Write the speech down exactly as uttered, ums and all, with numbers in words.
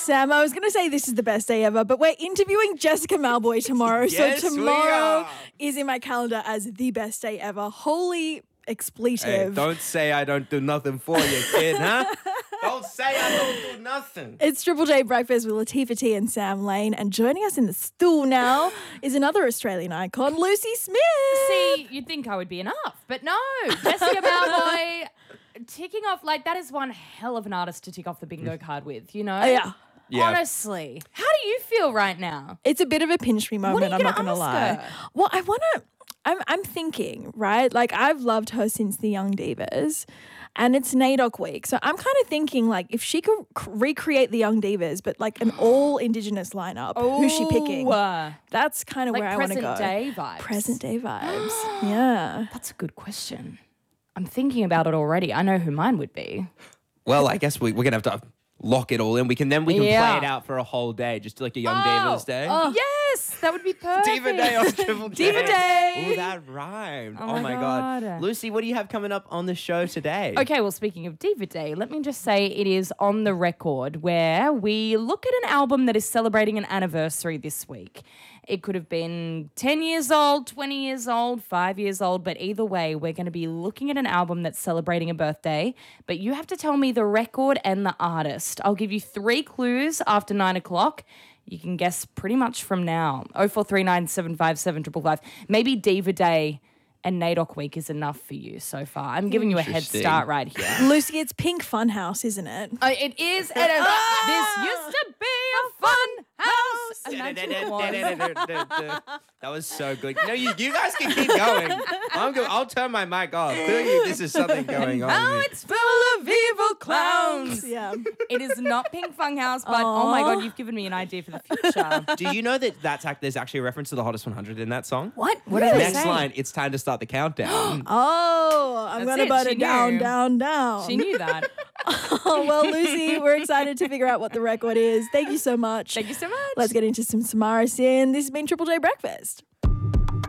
Sam, I was going to say this is the best day ever, but we're interviewing Jessica Malboy tomorrow. Yes, so we tomorrow are. is in my calendar as the best day ever. Holy expletive. Hey, don't say I don't do nothing for you, kid, huh? Don't say I don't do nothing. It's Triple J Breakfast with Latifah T and Sam Lane. And joining us in the stool now is another Australian icon, Lucy Smith. See, you'd think I would be enough, but no. Jessica Malboy ticking off, like, that is one hell of an artist to tick off the bingo card with, you know? Oh, yeah. Yeah. Honestly. How do you feel right now? It's a bit of a pinch me moment, What are you I'm not gonna going to lie. ask her? Well, I want to, I'm, I'm thinking, right? Like, I've loved her since the Young Divas. And it's NAIDOC week. So I'm kind of thinking, like, if she could c- recreate the Young Divas, but like an all Indigenous lineup, who's she picking? Ooh, uh, That's kind of like where I want to go. present day vibes. Present day vibes. Yeah. That's a good question. I'm thinking about it already. I know who mine would be. Well, I guess we, we're going to have to lock it all in. We can Then we can Yeah. play it out for a whole day, just like a Young Divas day. Oh, yes, that would be perfect. Diva Day on Triple J. Diva Day. Oh, that rhymed. Oh Oh, my my God. God. Lucy, what do you have coming up on the show today? Okay, well, speaking of Diva Day, let me just say it is On the Record, where we look at an album that is celebrating an anniversary this week. It could have been ten years old, twenty years old, five years old, but either way, we're going to be looking at an album that's celebrating a birthday, but you have to tell me the record and the artist. I'll give you three clues after nine o'clock. You can guess pretty much from now. oh four three nine, seven five seven, five five five. Maybe Diva Day and NAIDOC week is enough for you so far. I'm giving you a head Interesting. start right here. Lucy, it's Pink Funhouse, isn't it? Uh, it is. And uh, this used to be a fun house. Imagine it was. That was so good. No, you, you guys can keep going. I'm go- I'll turn my mic off. Clearly, this is something going on. Now here. it's full of evil clowns. Yeah. It is not Pink Funhouse, but oh my God, you've given me an idea for the future. Do you know that that's act- there's actually a reference to the Hottest one hundred in that song? What? What did they Next say? line, it's time to start the countdown. Oh, I'm That's going to it, burn she it down, knew. down, down. She knew that. Oh, well, Lucy, we're excited to figure out what the record is. Thank you so much. Thank you so much. Let's get into some Samara Sin. This has been Triple J Breakfast.